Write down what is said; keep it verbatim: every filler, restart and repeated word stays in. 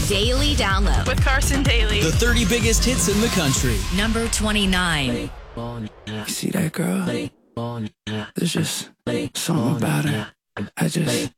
Daily Download with Carson Daly. The thirty biggest hits in the country. Number twenty-nine. You see that girl? There's just something about her. I just